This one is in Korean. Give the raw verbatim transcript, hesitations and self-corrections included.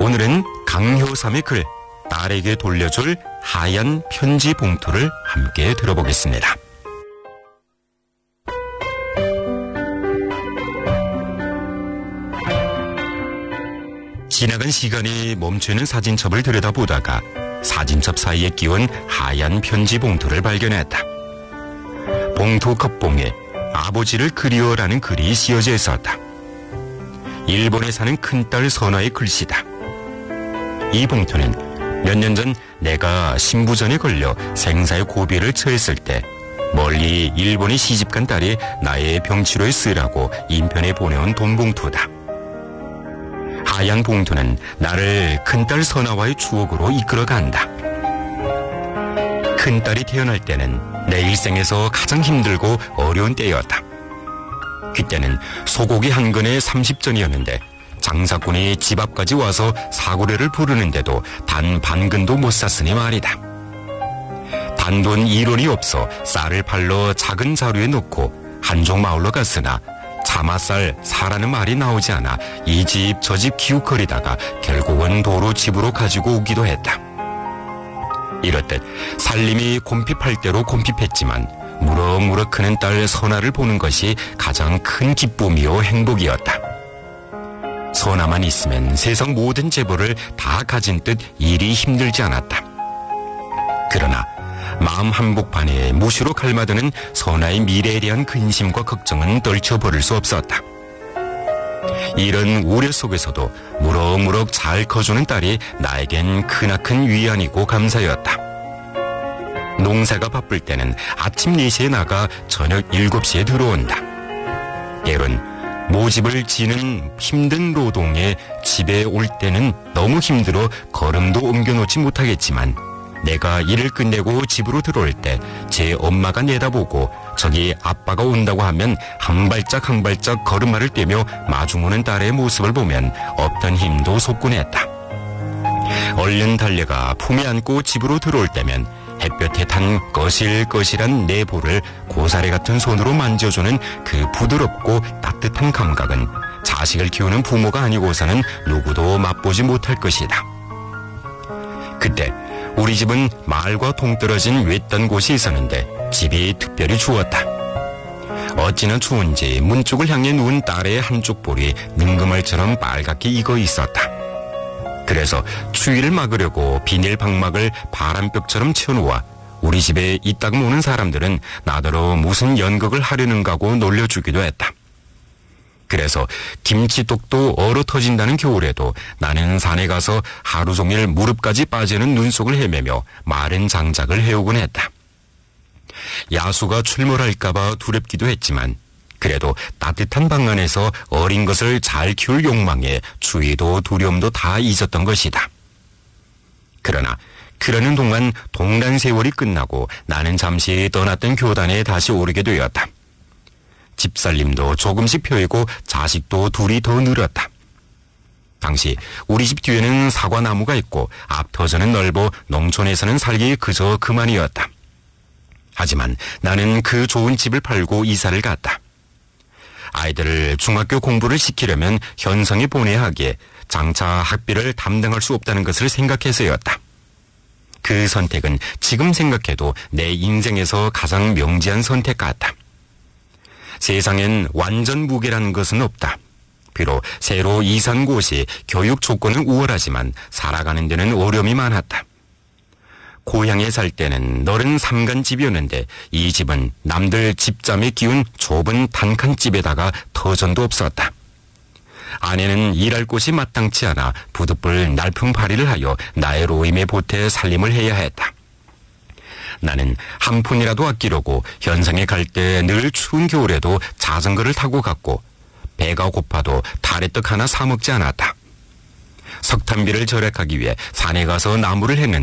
오늘은 강효삼의 글, 딸에게 돌려줄 하얀 편지 봉투를 함께 들어보겠습니다. 지나간 시간이 멈추는 사진첩을 들여다보다가 사진첩 사이에 끼운 하얀 편지 봉투를 발견했다. 봉투 겉봉에 아버지를 그리워라는 글이 씌어져 있었다. 일본에 사는 큰딸 선화의 글씨다. 이 봉투는 몇 년 전 내가 신부전에 걸려 생사의 고비를 처했을 때 멀리 일본에 시집간 딸이 나의 병치료에 쓰라고 인편에 보내온 돈봉투다. 하얀 봉투는 나를 큰딸 선화와의 추억으로 이끌어간다. 큰딸이 태어날 때는 내 일생에서 가장 힘들고 어려운 때였다. 그때는 소고기 한 근에 삼십 전이었는데 장사꾼이 집 앞까지 와서 사고래를 부르는데도 단 반근도 못 샀으니 말이다. 단돈 일 원이 없어 쌀을 팔러 작은 자루에 넣고 한쪽 마을로 갔으나 차마쌀 사라는 말이 나오지 않아 이 집 저 집 기웃거리다가 결국은 도로 집으로 가지고 오기도 했다. 이렇듯 살림이 곰핍할 대로 곰핍했지만 무럭무럭 크는 딸 선화를 보는 것이 가장 큰 기쁨이요 행복이었다. 선화만 있으면 세상 모든 재벌을 다 가진 듯 일이 힘들지 않았다. 그러나 마음 한복판에 무시로 갈마드는 선화의 미래에 대한 근심과 걱정은 떨쳐버릴 수 없었다. 이런 우려 속에서도 무럭무럭 잘 커주는 딸이 나에겐 크나큰 위안이고 감사였다. 농사가 바쁠 때는 아침 네 시에 나가 저녁 일곱 시에 들어온다. 때론 모집을 지는 힘든 노동에 집에 올 때는 너무 힘들어 걸음도 옮겨놓지 못하겠지만 내가 일을 끝내고 집으로 들어올 때 제 엄마가 내다보고 저기 아빠가 온다고 하면 한 발짝 한 발짝 걸음마를 떼며 마중오는 딸의 모습을 보면 없던 힘도 솟군했다. 얼른 달려가 품에 안고 집으로 들어올 때면 햇볕에 탄 거실거실한 내 볼을 고사리 같은 손으로 만져주는 그 부드럽고 따뜻한 감각은 자식을 키우는 부모가 아니고서는 누구도 맛보지 못할 것이다. 그때 우리 집은 마을과 동떨어진 외딴 곳이 있었는데 집이 특별히 추웠다. 어찌나 추운지 문 쪽을 향해 누운 딸의 한쪽 볼이 능금알처럼 빨갛게 익어 있었다. 그래서 추위를 막으려고 비닐 방막을 바람벽처럼 치워놓아 우리 집에 이따금 오는 사람들은 나더러 무슨 연극을 하려는가고 놀려주기도 했다. 그래서 김치독도 얼어 터진다는 겨울에도 나는 산에 가서 하루 종일 무릎까지 빠지는 눈속을 헤매며 마른 장작을 해오곤 했다. 야수가 출몰할까봐 두렵기도 했지만 그래도 따뜻한 방 안에서 어린 것을 잘 키울 욕망에 추위도 두려움도 다 잊었던 것이다. 그러나 그러는 동안 동란 세월이 끝나고 나는 잠시 떠났던 교단에 다시 오르게 되었다. 집살림도 조금씩 펴이고 자식도 둘이 더 늘었다. 당시 우리 집 뒤에는 사과나무가 있고 앞터전은 넓어 농촌에서는 살기 그저 그만이었다. 하지만 나는 그 좋은 집을 팔고 이사를 갔다. 아이들을 중학교 공부를 시키려면 현성에 보내야 하기에 장차 학비를 담당할 수 없다는 것을 생각해서였다. 그 선택은 지금 생각해도 내 인생에서 가장 명지한 선택 같다. 세상엔 완전 무게라는 것은 없다. 비록 새로 이산 곳이 교육 조건은 우월하지만 살아가는 데는 어려움이 많았다. 고향에 살 때는 넓은 삼간집이었는데 이 집은 남들 집잠에 기운 좁은 단칸집에다가 터전도 없었다. 아내는 일할 곳이 마땅치 않아 부득불 날풍파리를 하여 나의 로임에 보태 살림을 해야 했다. 나는 한 푼이라도 아끼려고 현상에 갈 때 늘 추운 겨울에도 자전거를 타고 갔고 배가 고파도 다래떡 하나 사 먹지 않았다. 석탄비를 절약하기 위해 산에 가서 나무를 했는데